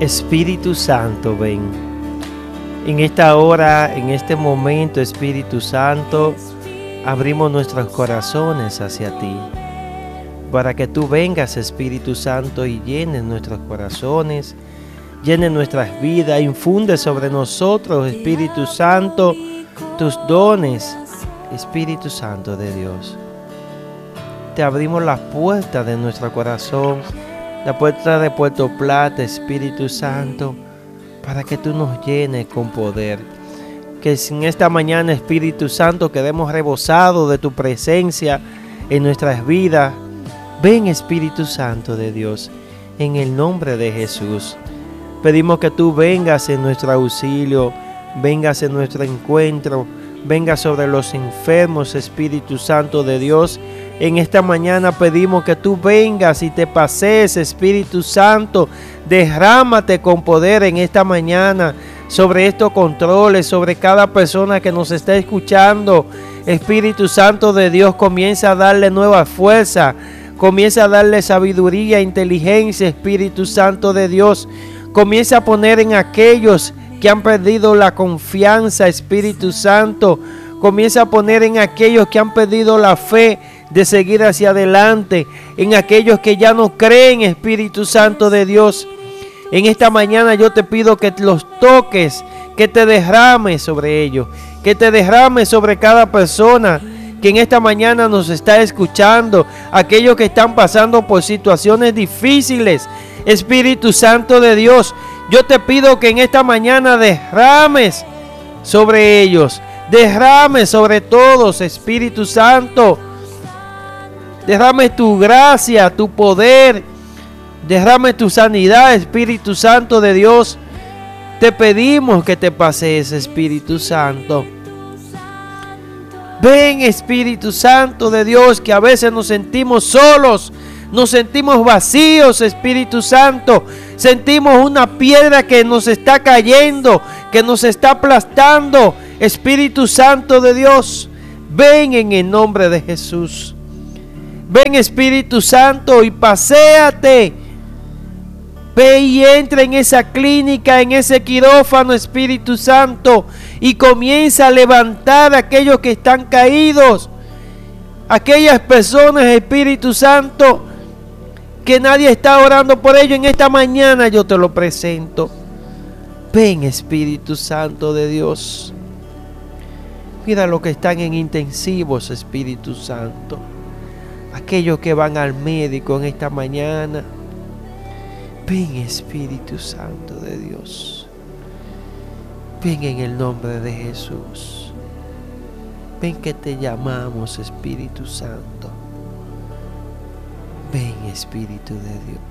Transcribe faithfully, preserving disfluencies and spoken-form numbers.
Espíritu Santo, ven. En esta hora, en este momento, Espíritu Santo, abrimos nuestros corazones hacia ti, para que tú vengas, Espíritu Santo, y llenes nuestros corazones, llenes nuestras vidas, infunde sobre nosotros, Espíritu Santo, tus dones, Espíritu Santo de Dios. Te abrimos las puertas de nuestro corazón, la puerta de Puerto Plata, Espíritu Santo, para que tú nos llenes con poder. Que en esta mañana, Espíritu Santo, quedemos rebosados de tu presencia en nuestras vidas. Ven, Espíritu Santo de Dios, en el nombre de Jesús. Pedimos que tú vengas en nuestro auxilio, vengas en nuestro encuentro, vengas sobre los enfermos, Espíritu Santo de Dios. En esta mañana pedimos que tú vengas y te pasees, Espíritu Santo. Derrámate con poder en esta mañana sobre estos controles, sobre cada persona que nos está escuchando. Espíritu Santo de Dios, comienza a darle nueva fuerza, comienza a darle sabiduría, inteligencia, Espíritu Santo de Dios. Comienza a poner en aquellos que han perdido la confianza, Espíritu Santo. Comienza a poner en aquellos que han perdido la fe de seguir hacia adelante, en aquellos que ya no creen, Espíritu Santo de Dios. En esta mañana yo te pido que los toques, que te derrames sobre ellos, que te derrames sobre cada persona que en esta mañana nos está escuchando, aquellos que están pasando por situaciones difíciles. Espíritu Santo de Dios, yo te pido que en esta mañana derrames sobre ellos, derrames sobre todos, Espíritu Santo. Derrame tu gracia, tu poder, derrame tu sanidad, Espíritu Santo de Dios. Te pedimos que te pasees, Espíritu Santo. Ven, Espíritu Santo de Dios, que a veces nos sentimos solos, nos sentimos vacíos, Espíritu Santo. Sentimos una piedra que nos está cayendo, que nos está aplastando. Espíritu Santo de Dios, ven en el nombre de Jesús. Ven, Espíritu Santo, y paséate. Ve y entra en esa clínica, en ese quirófano, Espíritu Santo, y comienza a levantar a aquellos que están caídos. Aquellas personas, Espíritu Santo, que nadie está orando por ellos. En esta mañana yo te lo presento. Ven, Espíritu Santo de Dios. Mira los que están en intensivos, Espíritu Santo. Aquellos que van al médico en esta mañana. Ven, Espíritu Santo de Dios. Ven en el nombre de Jesús. Ven que te llamamos, Espíritu Santo. Ven, Espíritu de Dios.